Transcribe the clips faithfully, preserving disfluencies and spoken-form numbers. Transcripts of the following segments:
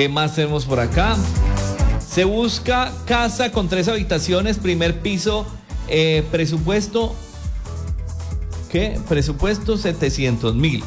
¿Qué más tenemos por acá? Se busca casa con tres habitaciones, primer piso, eh, presupuesto, ¿qué? Presupuesto setecientos mil.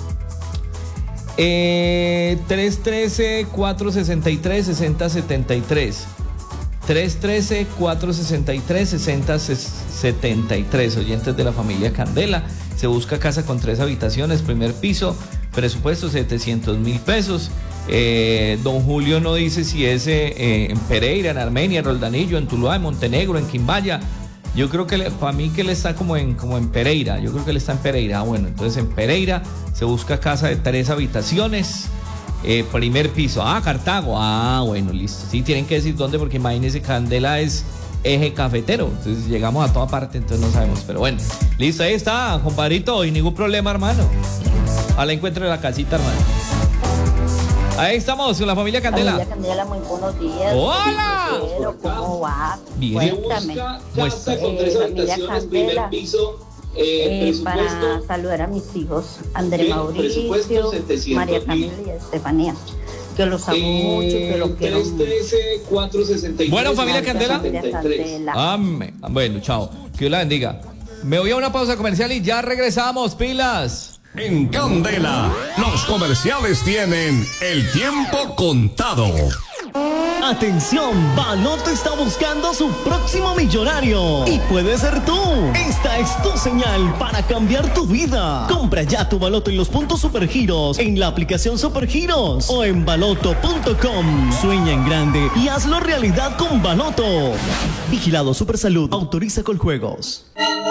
Eh, tres trece, cuatro sesenta y tres, sesenta setenta y tres. tres trece, cuatro sesenta y tres, sesenta setenta y tres. Oyentes de la familia Candela. Se busca casa con tres habitaciones, primer piso, presupuesto setecientos mil pesos. Eh, don Julio no dice si es eh, en Pereira, en Armenia, en Roldanillo, en Tuluá, en Montenegro, en Quimbaya. Yo creo que le, para mí que él está como en, como en Pereira. Yo creo que él está en Pereira. Ah, bueno, entonces en Pereira se busca casa de tres habitaciones, eh, primer piso. Ah, Cartago. Ah, bueno, listo. Sí, tienen que decir dónde, porque imagínense, Candela es eje cafetero. Entonces llegamos a toda parte, entonces no sabemos. Pero bueno, listo, ahí está, compadrito. Y ningún problema, hermano. A la encuentro de la casita, hermano. Ahí estamos, con la familia Candela. Familia Candela, muy buenos días. ¡Hola! ¿Cómo va? Bien. Cuéntame. Muestra. Con tres habitaciones, primer piso, eh, eh, para saludar a mis hijos, André Mauricio, María Camila y Estefanía. Que los amo eh, mucho, que los quiero mucho. Bueno, familia Candela. Amén. Bueno, chao. Que Dios la bendiga. Me voy a una pausa comercial y ya regresamos, pilas. En Candela, los comerciales tienen el tiempo contado. Atención, Baloto está buscando su próximo millonario y puede ser tú. Esta es tu señal para cambiar tu vida. Compra ya tu Baloto en los puntos Supergiros, en la aplicación Supergiros o en baloto punto com. Sueña en grande y hazlo realidad con Baloto. Vigilado Supersalud, autoriza Coljuegos.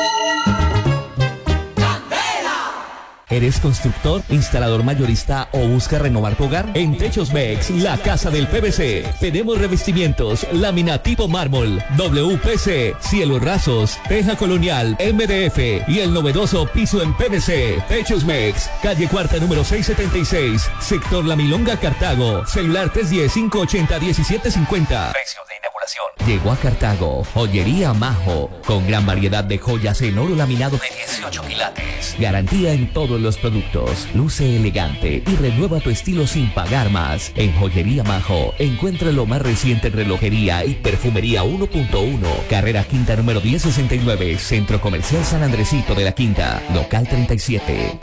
¿Eres constructor, instalador mayorista o busca renovar tu hogar? En Techos Mex, la casa del P V C. Tenemos revestimientos, lámina tipo mármol, W P C, cielos rasos, teja colonial, M D F y el novedoso piso en P V C. Techos Mex, calle Cuarta número seiscientos setenta y seis, sector La Milonga, Cartago. Celular tres uno cero, cinco ocho cero, uno siete cinco cero. Precio de inauguración. Llegó a Cartago, Joyería Majo, con gran variedad de joyas en oro laminado de dieciocho quilates. Garantía en todos los productos. Luce elegante y renueva tu estilo sin pagar más. En Joyería Majo, encuentra lo más reciente en relojería y perfumería uno punto uno. Carrera Quinta número diez sesenta y nueve, Centro Comercial San Andresito de la Quinta, local treinta y siete.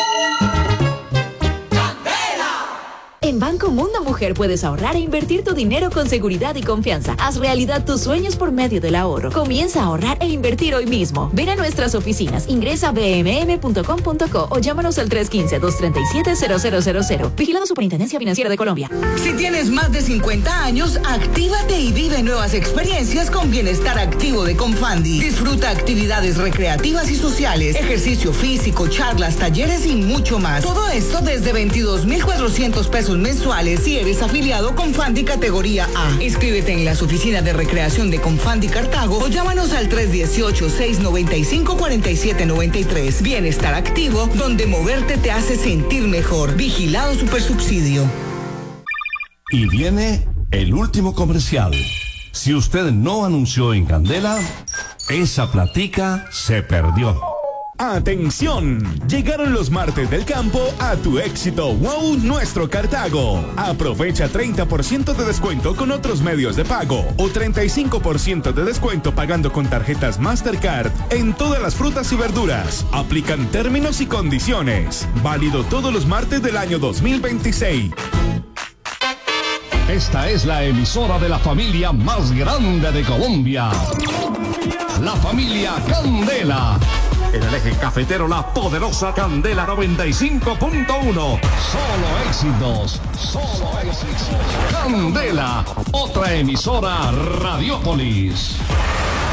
En Banco Mundo Mujer puedes ahorrar e invertir tu dinero con seguridad y confianza. Haz realidad tus sueños por medio del ahorro. Comienza a ahorrar e invertir hoy mismo. Ven a nuestras oficinas, ingresa a b m m punto com punto co o llámanos al tres uno cinco, dos tres siete, cero cero cero cero. Vigilado Superintendencia Financiera de Colombia. Si tienes más de cincuenta años, actívate y vive nuevas experiencias con Bienestar Activo de Confandi. Disfruta actividades recreativas y sociales, ejercicio físico, charlas, talleres y mucho más. Todo esto desde veintidós mil cuatrocientos pesos mensuales si eres afiliado Confandi categoría A. Inscríbete en las oficinas de recreación de Confandi Cartago o llámanos al tres uno ocho, seis nueve cinco, cuatro siete nueve tres. Bienestar Activo, donde moverte te hace sentir mejor. Vigilado Supersubsidio. Y viene el último comercial. Si usted no anunció en Candela, esa platica se perdió. ¡Atención! Llegaron los martes del campo a tu éxito Wow Nuestro Cartago. Aprovecha treinta por ciento de descuento con otros medios de pago o treinta y cinco por ciento de descuento pagando con tarjetas Mastercard en todas las frutas y verduras. Aplican términos y condiciones. Válido todos los martes del año dos mil veintiséis. Esta es la emisora de la familia más grande de Colombia. La familia Candela. En el eje cafetero, la poderosa Candela noventa y cinco punto uno. Solo éxitos, solo éxitos. Candela, otra emisora Radiopolis.